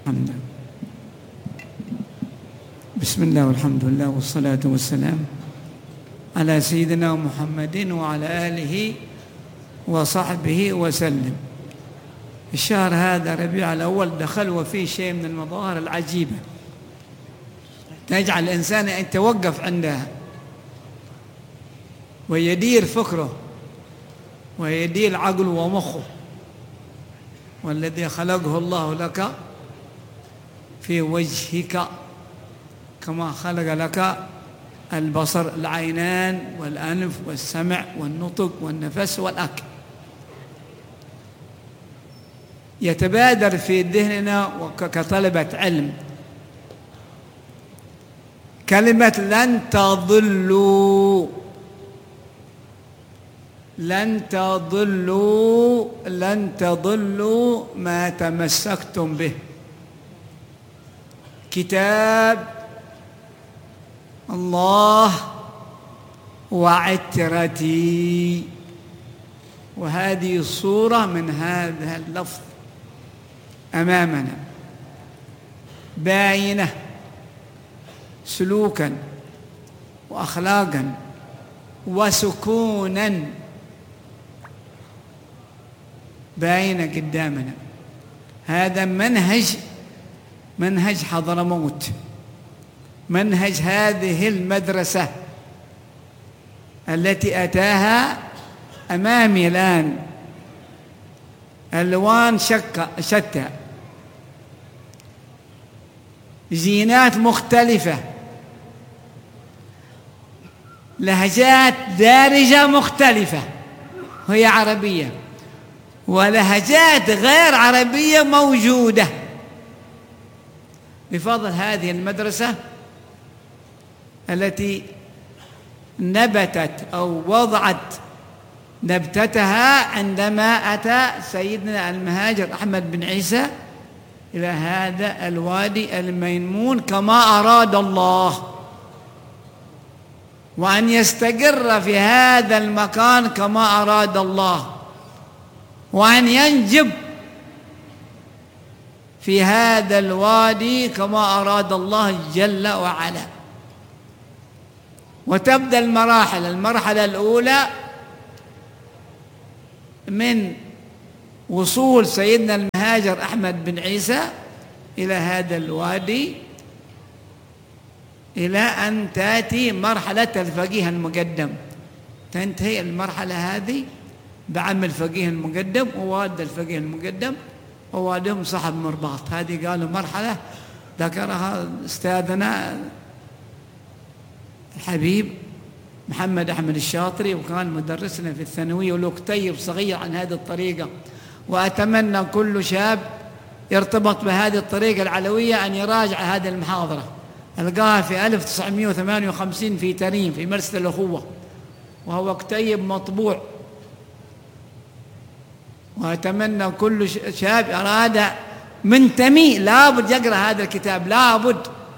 حمدا. بسم الله والحمد لله والصلاة والسلام على سيدنا محمد وعلى آله وصحبه وسلم. الشهر هذا ربيع الأول دخل وفيه شيء من المظاهر العجيبة تجعل الإنسان أن يتوقف عندها ويدير فكره ويدير عقله ومخه. والذي خلقه الله لك في وجهك كما خلق لك البصر، العينان والأنف والسمع والنطق والنفس والأكل. يتبادر في ذهننا كطلبة علم كلمة لن تضلوا، لن تضلوا، لن تضلوا ما تمسكتم به. كتاب الله وعترتي، وهذه الصورة من هذا اللفظ أمامنا باينة سلوكا وأخلاقا وسكونا، باينة قدامنا. هذا منهج حضرموت، منهج هذه المدرسة التي أتاها أمامي الآن ألوان شتى، زينات مختلفة، لهجات دارجة مختلفة وهي عربية، ولهجات غير عربية موجودة بفضل هذه المدرسة التي نبتت أو وضعت نبتتها عندما أتى سيدنا المهاجر أحمد بن عيسى إلى هذا الوادي الميمون كما أراد الله، وأن يستقر في هذا المكان كما أراد الله، وأن ينجب في هذا الوادي كما أراد الله جل وعلا. وتبدأ المرحلة الأولى من وصول سيدنا المهاجر أحمد بن عيسى إلى هذا الوادي إلى أن تأتي مرحلة الفقيه المقدم. تنتهي المرحلة هذه بعم الفقيه المقدم ووالد الفقيه المقدم ووالدهم صاحب مرباط. هذه قالوا مرحلة ذكرها أستاذنا الحبيب محمد أحمد الشاطري، وكان مدرسنا في الثانوية، وله كتيب صغير عن هذه الطريقة. وأتمنى كل شاب يرتبط بهذه الطريقة العلوية أن يراجع هذه المحاضرة. ألقاها في 1958 في تريم في مرسى الأخوة، وهو كتيب مطبوع. وأتمنى كل شاب أراد منتمي لابد يقرأ هذا الكتاب، لابد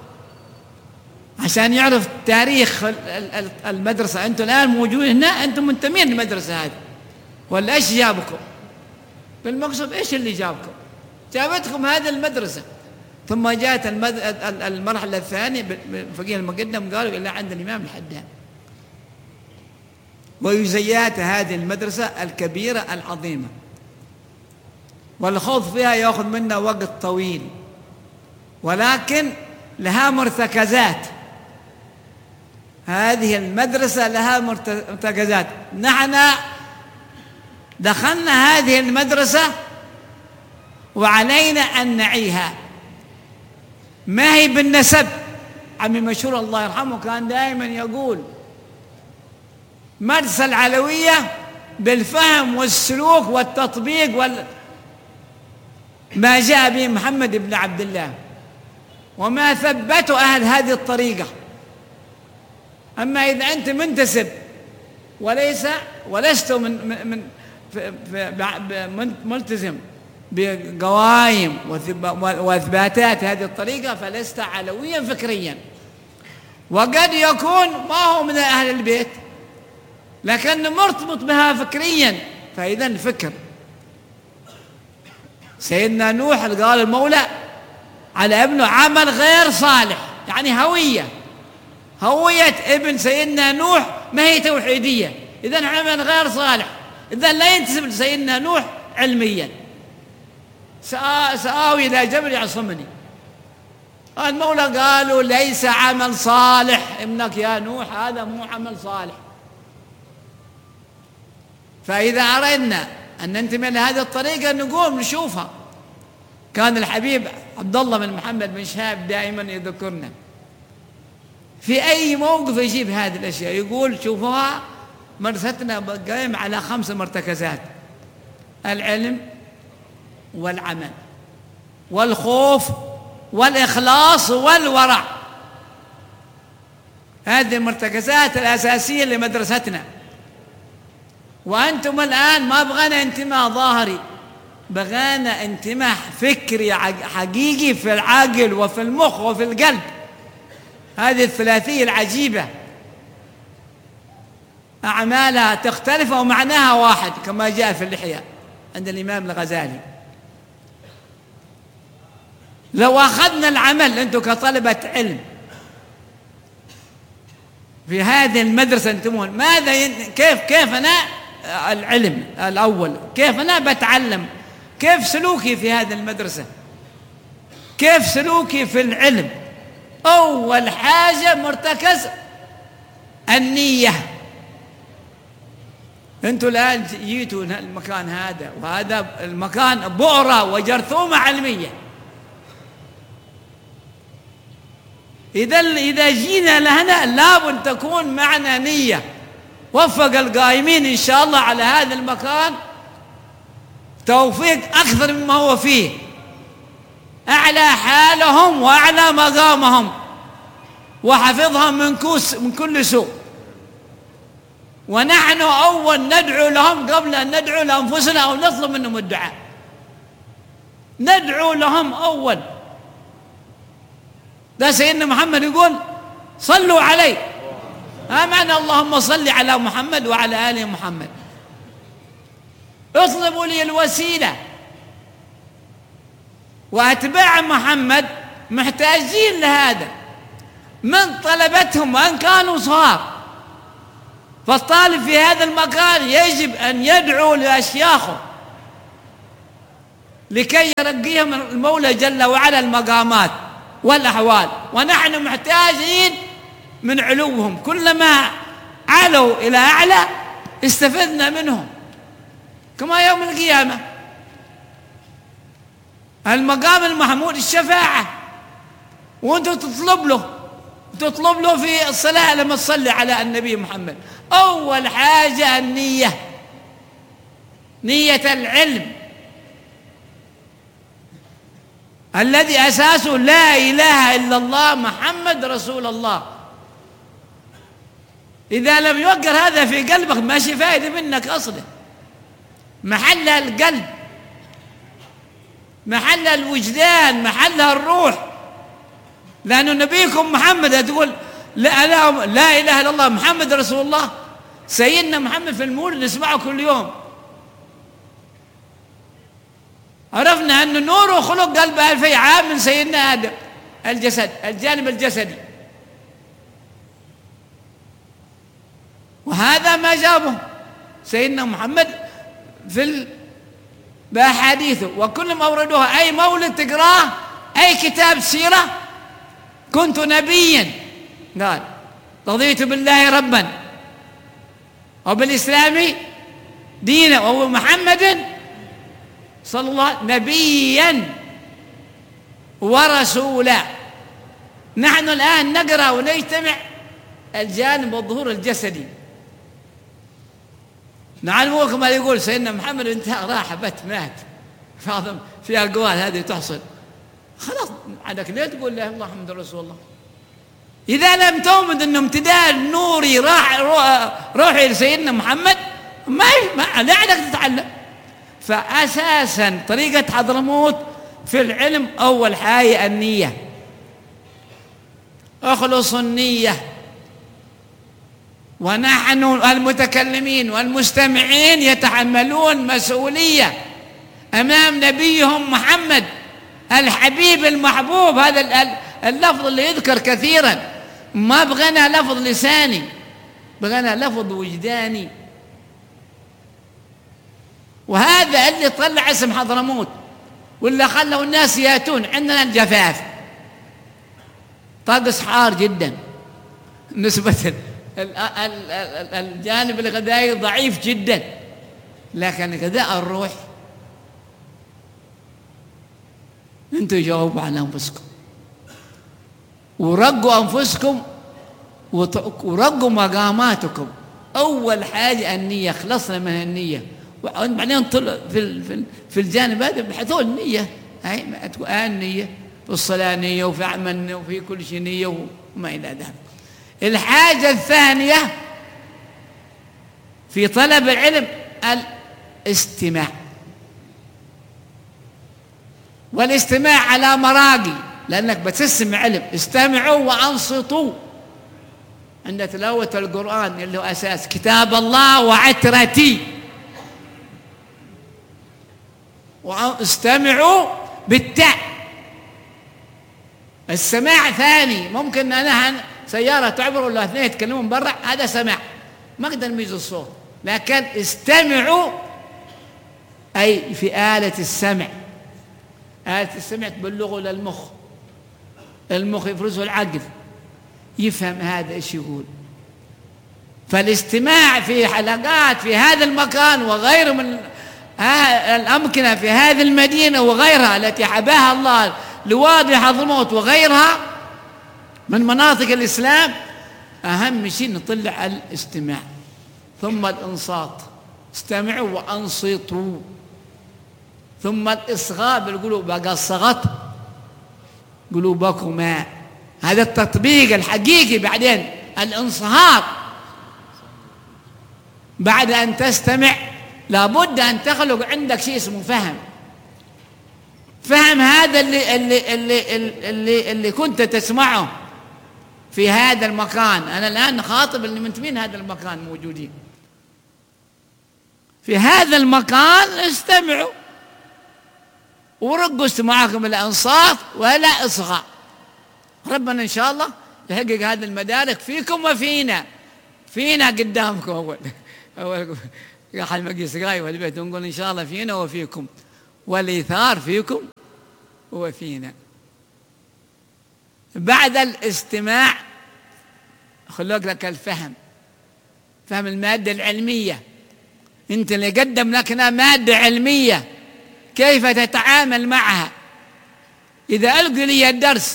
عشان يعرف تاريخ المدرسة. أنتم الآن موجودين هنا، أنتم منتمين للمدرسة هذه، ولا إيش جابكم؟ بالمقصود إيش اللي جابكم؟ جابتكم هذه المدرسة. ثم جاءت المرحلة الثانية بالفقيه المقدم، قالوا إلا عند الإمام الحداد. ويزيات هذه المدرسة الكبيرة العظيمة، والخوض فيها يأخذ منا وقت طويل، ولكن لها مرتكزات. هذه المدرسة لها مرتكزات. نحن دخلنا هذه المدرسة وعلينا أن نعيها. ما هي بالنسب. عمي مشهور الله يرحمه كان دائما يقول مدرسة العلوية بالفهم والسلوك والتطبيق ما جاء به محمد بن عبد الله، وما ثبته أهل هذه الطريقة. أما إذا أنت منتسب ولست ملتزم بقوائم وإثباتات هذه الطريقة فلست علويا فكريا. وقد يكون ما هو من أهل البيت لكن مرتبط بها فكريا، فإذا الفكر. سيدنا نوح قال المولى على ابنه عمل غير صالح، يعني هوية ابن سيدنا نوح ما هي توحيدية، إذن عمل غير صالح، إذن لا ينتسب لسيدنا نوح علميا. سآوي إلى جبل يعصمني. المولى قالوا ليس عمل صالح، ابنك يا نوح هذا مو عمل صالح. فإذا أردنا أن ننتمي لهذه الطريقة نقوم نشوفها. كان الحبيب عبد الله بن محمد بن شهاب دائما يذكرنا في أي موقف يجيب هذه الأشياء، يقول شوفوها مدرستنا قائمة على 5 مرتكزات: العلم والعمل والخوف والإخلاص والورع. هذه المرتكزات الأساسية لمدرستنا. وأنتم الآن ما بغانا انتماء ظاهري، بغانا انتماء فكري حقيقي في العقل وفي المخ وفي القلب. هذه الثلاثية العجيبة أعمالها تختلف ومعناها واحد، كما جاء في اللحية عند الإمام الغزالي. لو أخذنا العمل أنتم كطلبة علم في هذه المدرسة أنتم ماذا كيف أنا العلم الأول، كيف أنا بتعلم، كيف سلوكي في هذه المدرسة، كيف سلوكي في العلم. أول حاجة مرتكز النية. أنتم الآن جيتوا المكان هذا، وهذا المكان بؤرة وجرثومة علمية. إذا جينا لهنا لابد تكون معنا نية. وفق القائمين إن شاء الله على هذا المكان توفيق أكثر مما هو فيه، أعلى حالهم وأعلى مقامهم، وحفظهم من كل سوء. ونحن أول ندعو لهم قبل أن ندعو لأنفسنا أو نطلب منهم الدعاء. ندعو لهم أول. ده سيدنا محمد يقول صلوا علي، ما معنى اللهم صل على محمد وعلى آل محمد؟ اطلبوا لي الوسيلة. وأتباع محمد محتاجين لهذا من طلبتهم وأن كانوا صغار. فالطالب في هذا المكان يجب أن يدعو لأشياخه لكي يرقيهم المولى جل وعلا المقامات والأحوال. ونحن محتاجين من علوهم، كلما علوا إلى أعلى استفدنا منهم. كما يوم القيامة المقام المحمود الشفاعة، وأنت تطلب له في الصلاة لما تصلي على النبي محمد. أول حاجة النية، نية العلم الذي أساسه لا إله إلا الله محمد رسول الله. إذا لم يوقر هذا في قلبك ماشي فائدة منك أصلا. محلها القلب، محلها الوجدان، محلها الروح. لأن نبيكم محمد تقول لا إله إلا الله محمد رسول الله. سيدنا محمد في المولد نسمعه كل يوم. عرفنا أن نوره خلق قلب 2000 عام من سيدنا آدم. الجسد، الجانب الجسدي، وهذا ما جابه سيدنا محمد في بأحاديثه. وكل ما أوردوها أي مولد تقراه، أي كتاب سيرة، كنت نبيا، قال رضيت بالله ربا وبالإسلام دينا وبمحمد صلى الله نبيا ورسولا. نحن الآن نقرأ ونجتمع الجانب والظهور الجسدي. نعلمه كما يقول سيدنا محمد انتهى راح مات فاضم في أقوال هذه تحصل. خلاص عندك ليه تقول لا الله محمد رسول الله؟ إذا لم تؤمن أنه امتداد نوري روحي لسيدنا محمد ما لا عندك تتعلم. فأساسا طريقة حضرموت في العلم أول حاجة النية. اخلصوا النية. ونحن المتكلمين والمستمعين يتحملون مسؤولية أمام نبيهم محمد الحبيب المحبوب، هذا اللفظ اللي يذكر كثيرا، ما بغينا لفظ لساني، بغينا لفظ وجداني. وهذا اللي طلع اسم حضرموت، ولا خلوا الناس ياتون. عندنا الجفاف طقس حار جدا، نسبة الجانب الغذائي ضعيف جدا، لكن غذاء الروح انتوا جاوبوا على انفسكم ورقوا انفسكم ورقوا مقاماتكم. اول حاجه النيه، خلصنا من النيه، وبعدين طلع في الجانب هذا بحثوا النيه، هاي النيه في الصلاه نيه، وفي عمل وفي كل شيء نيه وما الى ذلك. الحاجه الثانيه في طلب العلم الاستماع، والاستماع على مراقي، لأنك بتسمع علم. استمعوا وأنصتوا عند تلاوة القرآن اللي هو أساس كتاب الله وعترتي، واستمعوا بالتاء. السماع ثاني، ممكن أنا سيارة تعبر ولا اثنين يتكلمون برا، هذا سماع ما أقدر نميز الصوت، لكن استمعوا أي في آلة السمع. آلة السمع تبلغه للمخ، المخ يفرزه العقل يفهم هذا ايش يقول. فالاستماع في حلقات في هذا المكان وغيره من الأمكنة في هذه المدينة وغيرها التي حباها الله لوادي حضرموت وغيرها من مناطق الإسلام، أهم شيء نطلع الاستماع ثم الإنصات. استمعوا وأنصتوا. ثم الإصغاء بالقلوب، بقى صغت قلوبكما، هذا التطبيق الحقيقي. بعدين الانصهار بعد أن تستمع لابد أن تخلق عندك شيء اسمه فهم. فهم هذا اللي كنت تسمعه في هذا المكان. أنا الآن خاطب اللي منتمين هذا المكان موجودين في هذا المكان، استمعوا ورقوا استماعكم الانصات ولا اصغاء. ربنا ان شاء الله يحقق هذه المدارك فيكم وفينا. فينا قدامكم اول يا حل مقيس قاي والبيت، نقول ان شاء الله فينا وفيكم، والايثار فيكم وفينا. بعد الاستماع خلق لك الفهم، فهم الماده العلميه. انت اللي قدم لك ماده علميه كيف تتعامل معها. إذا ألقي لي الدرس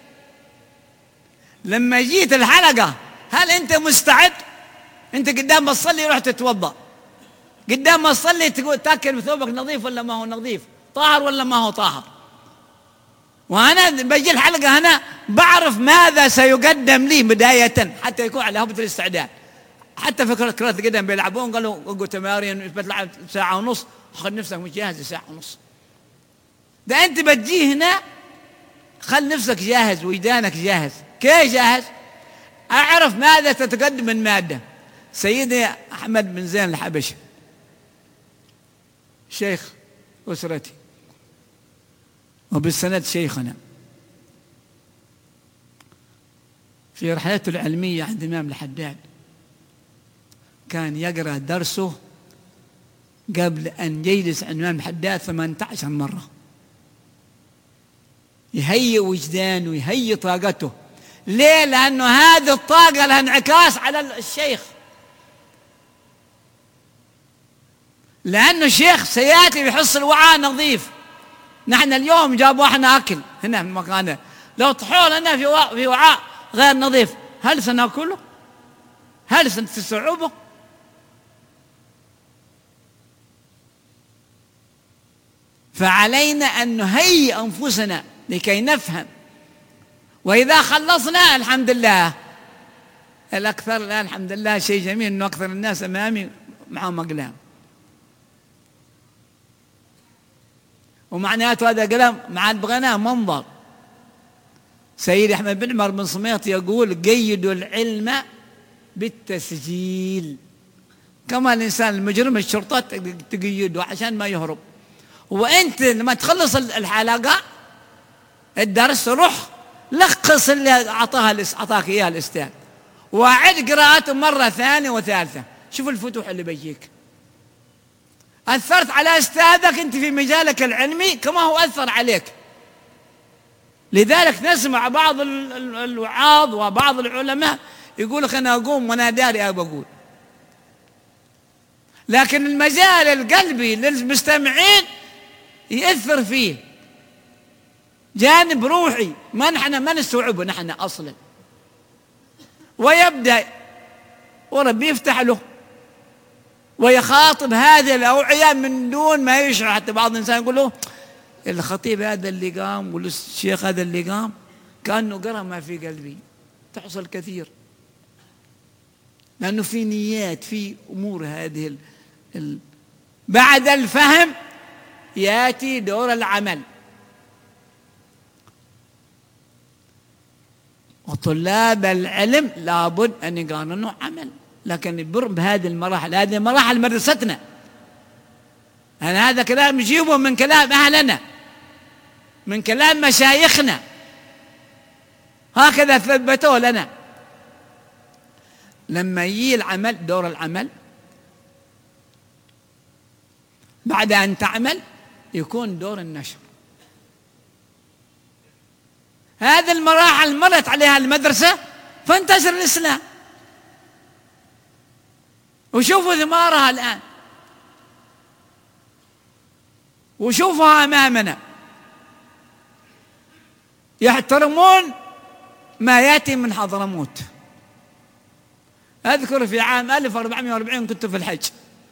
لما جيت الحلقة، هل أنت مستعد؟ أنت قدام ما تصلي روح تتوضأ، قدام ما تصلي تقول تاكل ثوبك نظيف ولا ما هو نظيف، طاهر ولا ما هو طاهر. وأنا بجي الحلقة هنا بعرف ماذا سيقدم لي بداية حتى يكون على هبة الاستعداد. حتى في كرة القدم بيلعبون قالوا تمارين بتلعب ساعة ونص، خذ نفسك مش جاهز ساعة ونص. ده أنت بتجي هنا خل نفسك جاهز، وجدانك جاهز. كيف جاهز؟ أعرف ماذا تتقدم من مادة. سيدي أحمد بن زين الحبشي شيخ أسرتي وبالسند شيخنا، في رحلته العلمية عند الإمام الحداد كان يقرأ درسه قبل أن يجلس عند الإمام الحداد 18 مرة، يهيئ وجدانه ويهيئ طاقته. ليه؟ لأنه هذه الطاقة لها انعكاس على الشيخ، لأنه الشيخ سيأتي بيحصل وعاء نظيف. نحن اليوم جابوا احنا أكل هنا في مكانه، لو طحوا لنا في وعاء غير نظيف هل سنأكله؟ هل سنستوعبه؟ فعلينا أن نهيئ أنفسنا لكي نفهم. وإذا خلصنا الحمد لله، الأكثر الآن الحمد لله شيء جميل أنه أكثر الناس أمامي معهم أقلام، ومعناته هذا قلم مع بغناه منظر. سيدي أحمد بن عمر بن صميط يقول قيدوا العلم بالتسجيل، كما الإنسان المجرم الشرطة تقيده عشان ما يهرب. وأنت لما تخلص الحلقة الدرس روح لخص اللي أعطاك إياه الأستاذ، وأعد قراءته مرة ثانية وثالثة. شوف الفتوح اللي بيجيك. أثرت على أستاذك أنت في مجالك العلمي كما هو أثر عليك. لذلك نسمع بعض الوعاظ وبعض العلماء يقول لك أنا أقوم وأنا داري بقول، لكن المجال القلبي للمستمعين يأثر فيه جانب روحي ما نستوعبه نحن أصلا، ويبدأ وربي يفتح له ويخاطب هذه الأوعية من دون ما يشعر. حتى بعض الإنسان يقول له الخطيب هذا اللي قام والشيخ هذا اللي قام كأنه قرأ ما في قلبي. تحصل كثير لأنه في نيات، في أمور هذه بعد الفهم يأتي دور العمل. وطلاب العلم لابد أن يقارنوا عمل، لكن يبر بهذه المراحل. هذه مراحل مدرستنا. أنا هذا كلام نجيبه من كلام أهلنا، من كلام مشايخنا، هكذا ثبتوه لنا. لما يجي العمل، دور العمل بعد أن تعمل يكون دور النشر. هذه المراحل مرت عليها المدرسة فانتشر الإسلام، وشوفوا ثمارها الآن، وشوفها أمامنا. يحترمون ما يأتي من حضرموت. أذكر في عام 1440 كنت في الحج،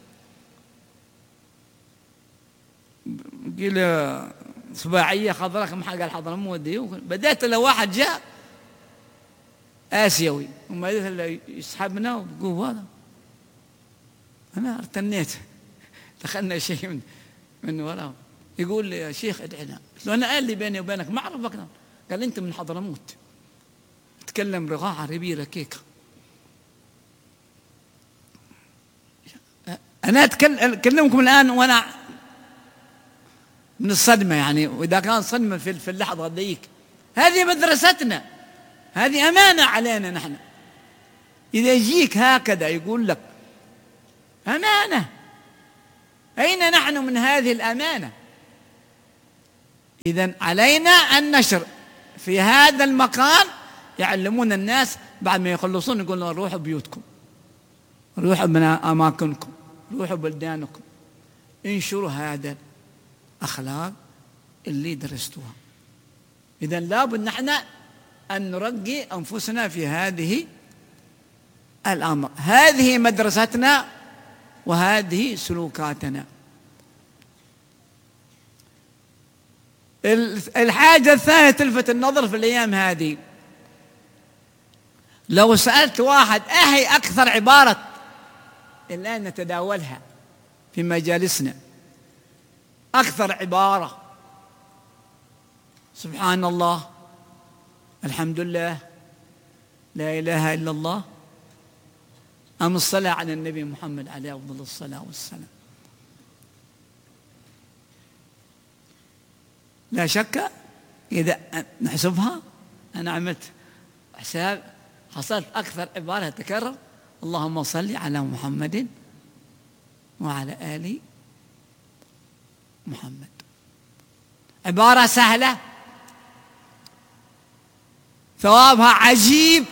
قيل سباعية خضراء كم حق الحضرموت دي، بدأت لو واحد جاء آسيوي وما يسحبنا وبقول هذا، أنا ارتنيت. دخلنا شيء من وراه يقول لي يا شيخ ادعنا. أنا قال لي بيني وبينك ما أعرفك. قال أنت من حضرموت، تكلم رغاء عربي ركيكة. أنا أكلمكم الآن وأنا من الصدمة يعني، وإذا كان صدمة في اللحظة ذيك. هذه مدرستنا، هذه أمانة علينا نحن. إذا يجيك هكذا يقول لك أمانة، أين نحن من هذه الأمانة؟ إذن علينا أن نشر في هذا المكان. يعلمون الناس بعد ما يخلصون يقول لهم روحوا بيوتكم، روحوا من أماكنكم، روحوا بلدانكم، انشروا هذا الأخلاق اللي درستوها. إذن لابد نحن أن نرقي أنفسنا في هذه الأمر. هذه مدرستنا وهذه سلوكاتنا. الحاجة الثانية تلفت النظر في الأيام هذه، لو سألت واحد أهي أكثر عبارة الآن نتداولها في مجالسنا، أكثر عبارة سبحان الله، الحمد لله، لا إله إلا الله، أم الصلاة على النبي محمد عليه أفضل الصلاة والسلام. لا شك إذا نحسبها، أنا عملت حساب حصلت أكثر عبارة تكرر اللهم صل على محمد وعلى آل محمد. عبارة سهلة ثوابها عجيب،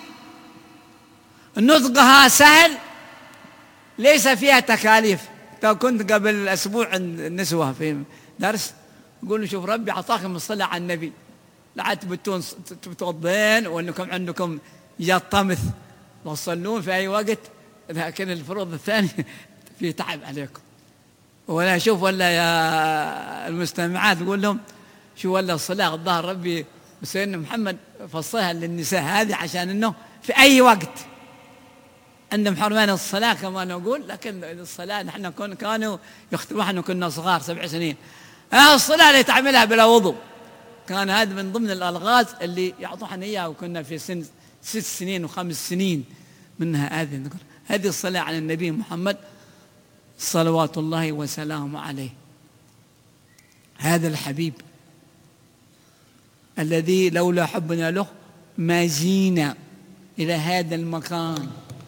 نطقها سهل، ليس فيها تكاليف. كنت قبل أسبوع عند النسوة في درس يقولوا شوف ربي عطاكم الصلاة على النبي، لا تبتون تتوضين وأنكم عندكم إيجاد طمث وتصلون في أي وقت، لكن الفروض الثانية في تعب عليكم. ولا شوف ولا يا المستمعات تقول لهم شو ولا الصلاة الظهر ربي سيدنا محمد فصلها للنساء هذه عشان أنه في أي وقت عندهم حرمان الصلاة كما نقول. لكن الصلاة نحن كانوا يختبرون، نحن كنا صغار 7 سنين، الصلاة اللي تعملها بلا وضوء كان هذا من ضمن الألغاز اللي يعطونا إياه، وكنا في سن 6 سنين و5 سنين منها هذه الصلاة على النبي محمد صلوات الله وسلامه عليه. هذا الحبيب الذي لولا حبنا له ما جينا إلى هذا المكان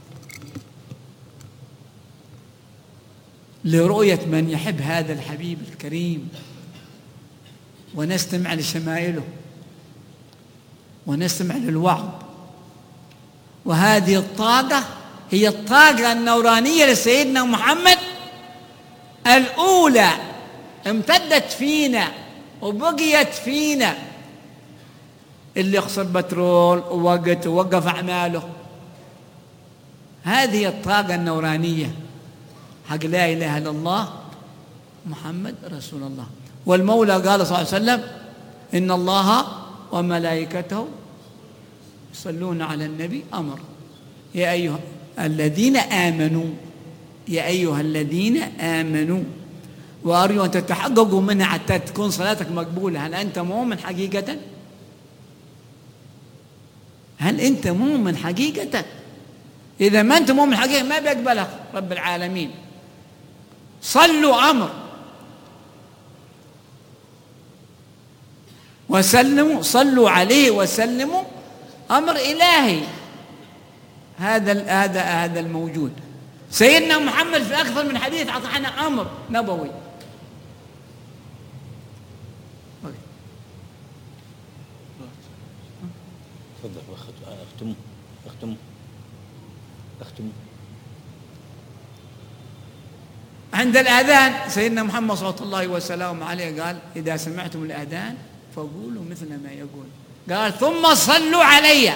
لرؤية من يحب هذا الحبيب الكريم ونستمع لشمائله ونستمع للوعظ. وهذه الطاقة هي الطاقة النورانية لسيدنا محمد الأولى، امتدت فينا وبقيت فينا. اللي يخسر بترول ووقت ووقف أعماله، هذه الطاقة النورانية حق لا إله إلا الله محمد رسول الله. والمولى قال صلى الله عليه وسلم: إن الله وملائكته يصلون على النبي، أمر يا أيها الذين آمنوا، يا أيها الذين آمنوا. وأرجو أن تتحققوا منها حتى تكون صلاتك مقبولة. هل أنت مؤمن حقيقة؟ هل أنت مؤمن حقيقة؟ إذا ما أنت مؤمن حقيقة ما بيقبلها رب العالمين. صلوا أمر، وسلموا، صلوا عليه وسلموا أمر إلهي. هذا الموجود. سيدنا محمد في أكثر من حديث أعطانا أمر نبوي. تفضل. أختم. عند الأذان سيدنا محمد صلى الله وسلم عليه قال: إذا سمعتم الأذان فقولوا مثل ما يقول. قال: ثم صلوا علي،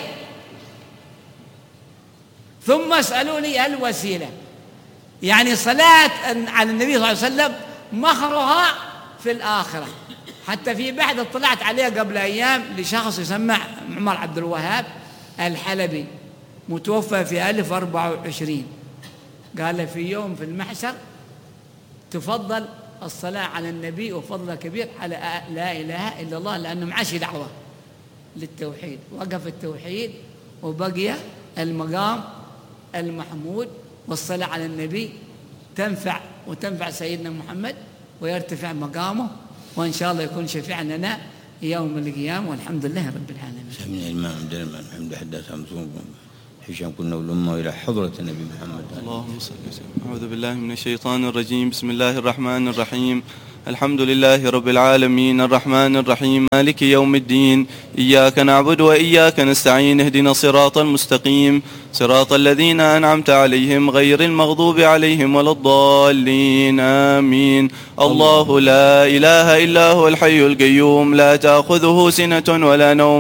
ثم اسألوا لي الوسيلة. يعني صلاة على النبي صلى الله عليه وسلم مخرها في الآخرة. حتى في بحث اطلعت عليه قبل أيام لشخص يسمى عمر عبد الوهاب الحلبي، متوفى في 1024. قال: في يوم في المحشر تفضل الصلاة على النبي وفضل كبير على لا إله إلا الله، لأنه معاش دعوة للتوحيد. وقف التوحيد وبقي المقام المحمود، والصلاة على النبي تنفع وتنفع سيدنا محمد ويرتفع مقامه، وإن شاء الله يكون شفيع لنا يوم القيامة. والحمد لله رب العالمين. سمعنا الإمام الحمد حدث عمزون حشام كنا والأمة إلى حضرة النبي محمد. اللهم صل وسلم. أعوذ بالله من الشيطان الرجيم. بسم الله الرحمن الرحيم. الحمد لله رب العالمين الرحمن الرحيم مالك يوم الدين. إياك نعبد وإياك نستعين. اهدنا الصراط المستقيم صراط الذين أنعمت عليهم غير المغضوب عليهم ولا الضالين آمين. الله لا إله إلا هو الحي القيوم لا تأخذه سنة ولا نوم